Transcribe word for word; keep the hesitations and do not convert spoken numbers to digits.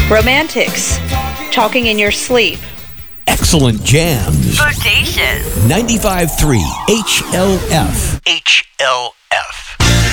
Romantics, talking in your sleep. Excellent jams. Bodacious. ninety-five point three H L F. H L